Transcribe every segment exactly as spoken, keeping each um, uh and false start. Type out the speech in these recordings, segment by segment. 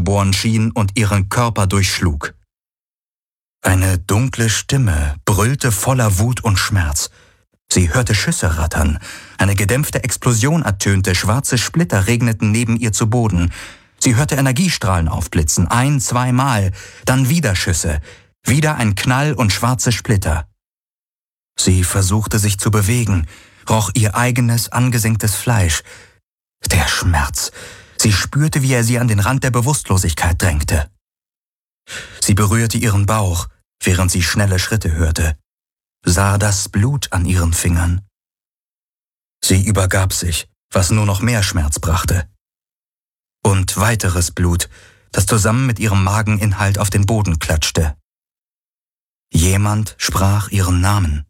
bohren schien und ihren Körper durchschlug. Eine dunkle Stimme brüllte voller Wut und Schmerz. Sie hörte Schüsse rattern. Eine gedämpfte Explosion ertönte, schwarze Splitter regneten neben ihr zu Boden. Sie hörte Energiestrahlen aufblitzen, ein-, zweimal, dann wieder Schüsse, wieder ein Knall und schwarze Splitter. Sie versuchte sich zu bewegen, roch ihr eigenes, angesenktes Fleisch. Der Schmerz. Sie spürte, wie er sie an den Rand der Bewusstlosigkeit drängte. Sie berührte ihren Bauch, während sie schnelle Schritte hörte, sah das Blut an ihren Fingern. Sie übergab sich, was nur noch mehr Schmerz brachte. Und weiteres Blut, das zusammen mit ihrem Mageninhalt auf den Boden klatschte. Jemand sprach ihren Namen.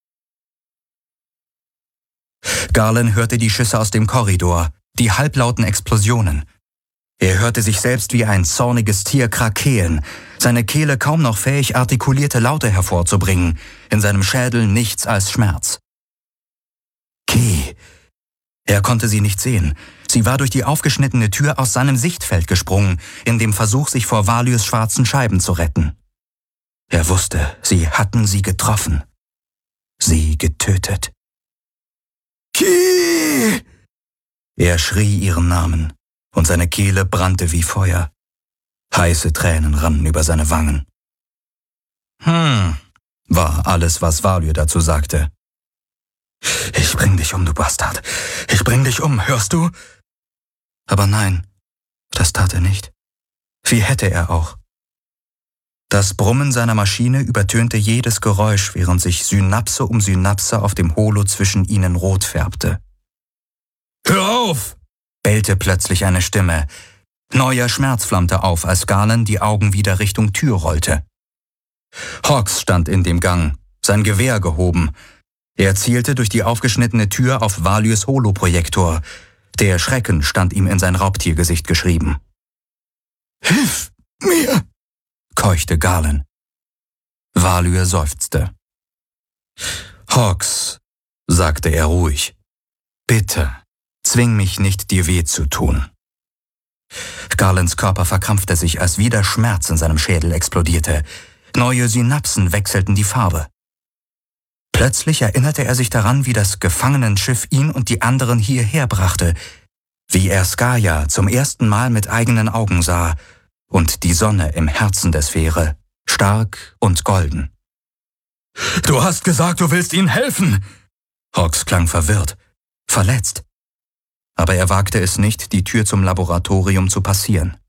Garland hörte die Schüsse aus dem Korridor, die halblauten Explosionen. Er hörte sich selbst wie ein zorniges Tier krakeelen, seine Kehle kaum noch fähig, artikulierte Laute hervorzubringen, in seinem Schädel nichts als Schmerz. Kee! Er konnte sie nicht sehen. Sie war durch die aufgeschnittene Tür aus seinem Sichtfeld gesprungen, in dem Versuch, sich vor Valyrs schwarzen Scheiben zu retten. Er wusste, sie hatten sie getroffen. Sie getötet. Kee! Er schrie ihren Namen, und seine Kehle brannte wie Feuer. Heiße Tränen rannen über seine Wangen. Hm, war alles, was Valyr dazu sagte. Ich bring dich um, du Bastard. Ich bring dich um, hörst du? Aber nein, das tat er nicht. Wie hätte er auch? Das Brummen seiner Maschine übertönte jedes Geräusch, während sich Synapse um Synapse auf dem Holo zwischen ihnen rot färbte. »Hör auf!« bellte plötzlich eine Stimme. Neuer Schmerz flammte auf, als Garland die Augen wieder Richtung Tür rollte. Hawks stand in dem Gang, sein Gewehr gehoben. Er zielte durch die aufgeschnittene Tür auf Valyrs Holoprojektor. Der Schrecken stand ihm in sein Raubtiergesicht geschrieben. »Hilf mir!« keuchte Garland. Valyr seufzte. »Hawks«, sagte er ruhig, »bitte, zwing mich nicht, dir weh zu tun.« Garlands Körper verkrampfte sich, als wieder Schmerz in seinem Schädel explodierte. Neue Synapsen wechselten die Farbe. Plötzlich erinnerte er sich daran, wie das Gefangenenschiff ihn und die anderen hierher brachte, wie er Skaya zum ersten Mal mit eigenen Augen sah und die Sonne im Herzen der Sphäre, stark und golden. »Du hast gesagt, du willst ihnen helfen!« Hawks klang verwirrt, verletzt. Aber er wagte es nicht, die Tür zum Laboratorium zu passieren.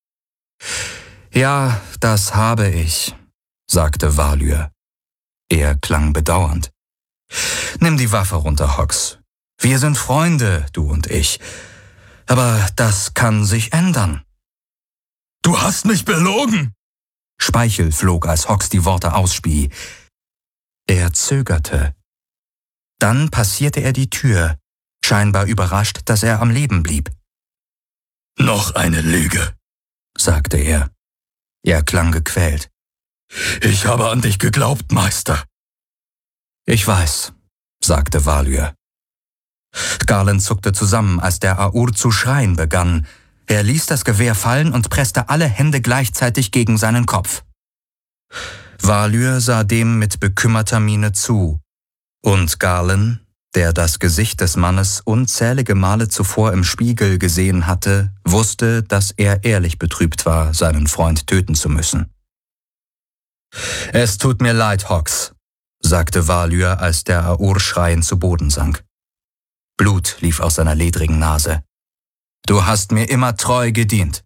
»Ja, das habe ich«, sagte Valyr. Er klang bedauernd. »Nimm die Waffe runter, Hawks. Wir sind Freunde, du und ich. Aber das kann sich ändern.« »Du hast mich belogen!« Speichel flog, als Hawks die Worte ausspie. Er zögerte. Dann passierte er die Tür, scheinbar überrascht, dass er am Leben blieb. »Noch eine Lüge«, sagte er. Er klang gequält. »Ich habe an dich geglaubt, Meister.« »Ich weiß«, sagte Valyr. Garland zuckte zusammen, als der Aur zu schreien begann. Er ließ das Gewehr fallen und presste alle Hände gleichzeitig gegen seinen Kopf. Valyr sah dem mit bekümmerter Miene zu, und Garland, der das Gesicht des Mannes unzählige Male zuvor im Spiegel gesehen hatte, wusste, dass er ehrlich betrübt war, seinen Freund töten zu müssen. »Es tut mir leid, Hawks«, sagte Valyr, als der Aur schreiend zu Boden sank. Blut lief aus seiner ledrigen Nase. »Du hast mir immer treu gedient.«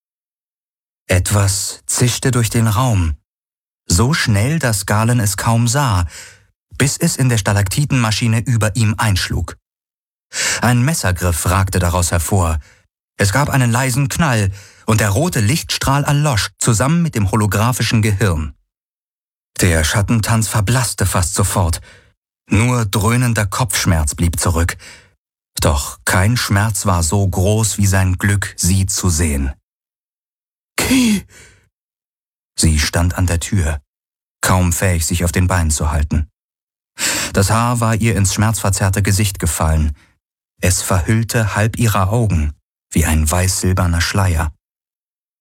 Etwas zischte durch den Raum, so schnell, dass Garland es kaum sah, bis es in der Stalaktitenmaschine über ihm einschlug. Ein Messergriff ragte daraus hervor. Es gab einen leisen Knall, und der rote Lichtstrahl erlosch, zusammen mit dem holographischen Gehirn. Der Schattentanz verblasste fast sofort. Nur dröhnender Kopfschmerz blieb zurück. Doch kein Schmerz war so groß wie sein Glück, sie zu sehen. »Kee!« Sie stand an der Tür, kaum fähig, sich auf den Beinen zu halten. Das Haar war ihr ins schmerzverzerrte Gesicht gefallen. Es verhüllte halb ihrer Augen, wie ein weiß-silberner Schleier.